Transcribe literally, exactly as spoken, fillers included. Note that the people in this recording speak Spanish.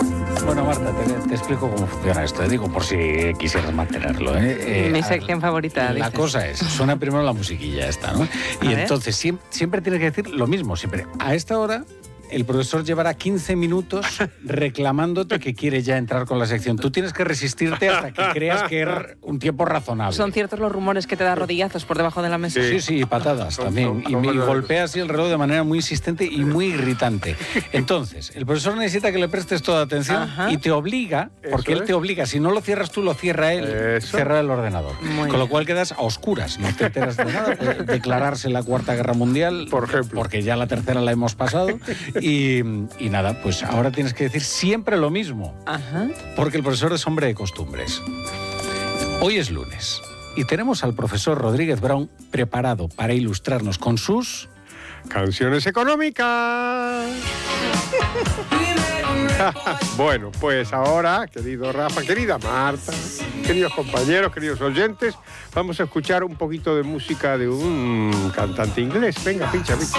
Bueno, Marta, te, te explico cómo funciona esto. Te digo por si quisieras mantenerlo. ¿eh? Eh, Mi sección favorita. La dices. cosa es, suena primero la musiquilla esta, ¿no? Y A entonces siempre, siempre tienes que decir lo mismo. Siempre. A esta hora el profesor llevará quince minutos reclamándote que quiere ya entrar con la sección. Tú tienes que resistirte hasta que creas que es un tiempo razonable. ¿Son ciertos los rumores que te da rodillazos por debajo de la mesa? Sí, sí, patadas también. Y me golpea así el reloj de manera muy insistente y muy irritante. Entonces, el profesor necesita que le prestes toda atención. Ajá. Y te obliga, porque Eso él es. te obliga, si no lo cierras tú, lo cierra él, Eso. cerrar el ordenador. Muy Con bien. lo cual quedas a oscuras, no te enteras de nada. Puede declararse la Cuarta Guerra Mundial, Por ejemplo. porque ya la tercera la hemos pasado. Y, y nada, pues ahora tienes que decir siempre lo mismo, Ajá. porque el profesor es hombre de costumbres. Hoy es lunes y tenemos al profesor Rodríguez Brown preparado para ilustrarnos con sus... Canciones económicas. Bueno, pues ahora, querido Rafa, querida Marta, queridos compañeros, queridos oyentes, vamos a escuchar un poquito de música de un cantante inglés. Venga, pincha, pincha.